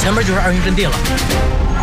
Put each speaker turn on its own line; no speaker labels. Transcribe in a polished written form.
前面就是二营阵地了。